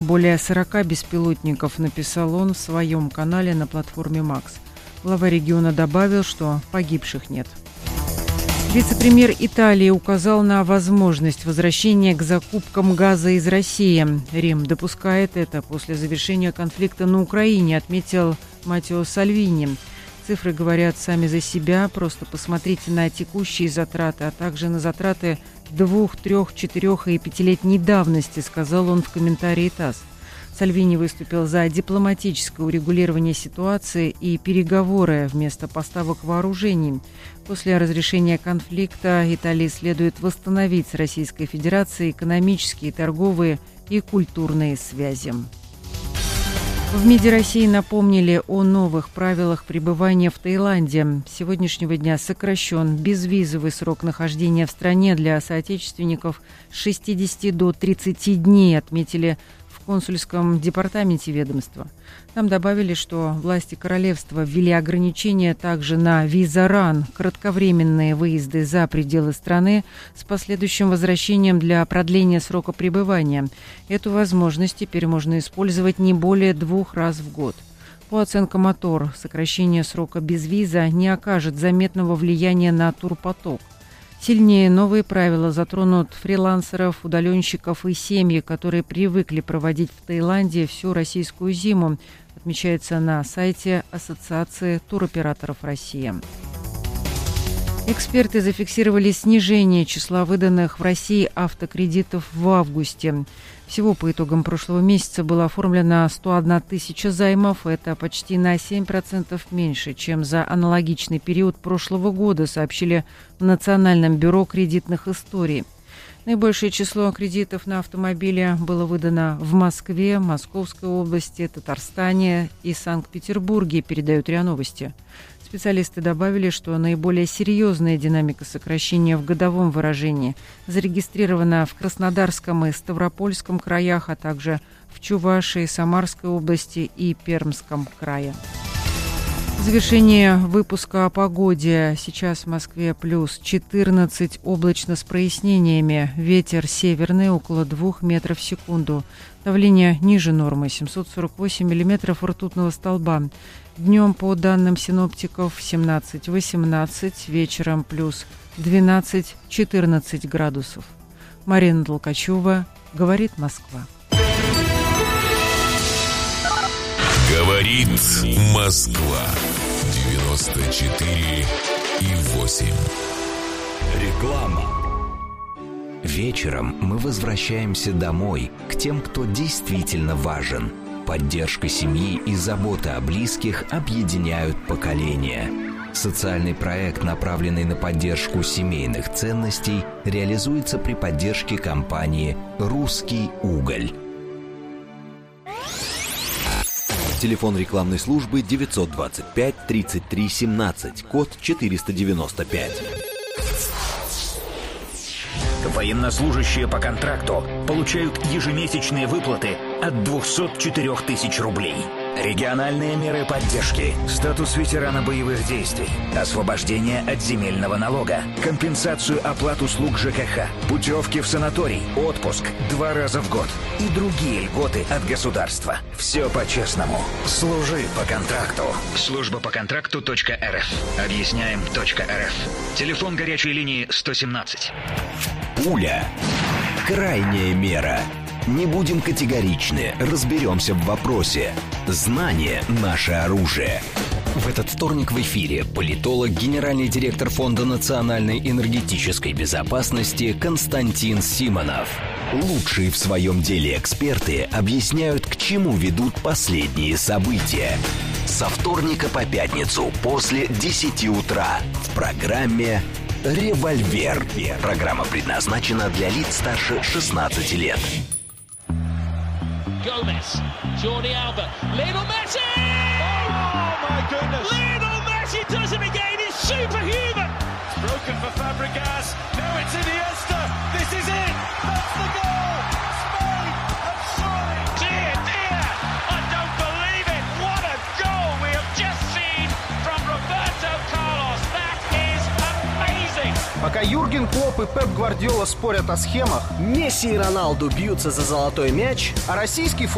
более 40 беспилотников, написал он в своем канале на платформе Макс. Глава региона добавил, что погибших нет. Вице-премьер Италии указал на возможность возвращения к закупкам газа из России. Рим допускает это после завершения конфликта на Украине, отметил Маттео Сальвини. Цифры говорят сами за себя, просто посмотрите на текущие затраты, а также на затраты 2, 3, 4 и 5-летней давности, сказал он в комментарии ТАСС. Сальвини выступил за дипломатическое урегулирование ситуации и переговоры вместо поставок вооружений. После разрешения конфликта Италии следует восстановить с Российской Федерацией экономические, торговые и культурные связи. В МИДе России напомнили о новых правилах пребывания в Таиланде. С сегодняшнего дня сокращен безвизовый срок нахождения в стране для соотечественников с 60 до 30 дней, отметили в консульском департаменте ведомства. Там добавили, что власти королевства ввели ограничения также на виза-ран, кратковременные выезды за пределы страны с последующим возвращением для продления срока пребывания. Эту возможность теперь можно использовать не более 2 раз в год. По оценкам АТОР, сокращение срока без виза не окажет заметного влияния на турпоток. Сильнее новые правила затронут фрилансеров, удаленщиков и семьи, которые привыкли проводить в Таиланде всю российскую зиму, отмечается на сайте Ассоциации туроператоров России. Эксперты зафиксировали снижение числа выданных в России автокредитов в августе. Всего по итогам прошлого месяца было оформлено 101 тысяча займов. Это почти на 7% меньше, чем за аналогичный период прошлого года, сообщили в Национальном бюро кредитных историй. Наибольшее число кредитов на автомобили было выдано в Москве, Московской области, Татарстане и Санкт-Петербурге, передают РИА Новости. Специалисты добавили, что наиболее серьезная динамика сокращения в годовом выражении зарегистрирована в Краснодарском и Ставропольском краях, а также в Чувашии, Самарской области и Пермском крае. Завершение выпуска о погоде. Сейчас в Москве плюс 14, облачно с прояснениями. Ветер северный около 2 метров в секунду. Давление ниже нормы 748 миллиметров ртутного столба. Днем, по данным синоптиков, 17-18, вечером плюс 12-14 градусов. Марина Толкачева, говорит Москва. Говорит Москва. 94,8. Реклама. Вечером мы возвращаемся домой, к тем, кто действительно важен. Поддержка семьи и забота о близких объединяют поколения. Социальный проект, направленный на поддержку семейных ценностей, реализуется при поддержке компании «Русский уголь». Телефон рекламной службы 925 33 17, код 495. Военнослужащие по контракту получают ежемесячные выплаты от 204 тысяч рублей. Региональные меры поддержки, статус ветерана боевых действий, освобождение от земельного налога, компенсацию оплат услуг ЖКХ, путевки в санаторий, отпуск 2 раза в год и другие льготы от государства. Все по-честному. Служи по контракту. Служба по контракту.рф. Объясняем.рф. Телефон горячей линии 117. Пуля. Крайняя мера. Не будем категоричны, разберемся в вопросе. Знание – наше оружие. В этот вторник в эфире политолог, генеральный директор Фонда национальной энергетической безопасности Константин Симонов. Лучшие в своем деле эксперты объясняют, к чему ведут последние события. Со вторника по пятницу после 10 утра в программе «Револьвер». Программа предназначена для лиц старше 16 лет. Gomez, Jordi Alba, Lionel Messi! Oh my goodness! Lionel Messi does it again, it's superhuman! It's broken for Fabregas, now it's Iniesta, this is it! That's the goal! Spain have scored! Dear, dear! I don't believe it! What a goal we have just seen from Roberto Carlos! That is amazing! Пока Юрген Клопп и Пеп Гвардиола спорят о схемах, Месси и Роналду бьются за золотой мяч, а российский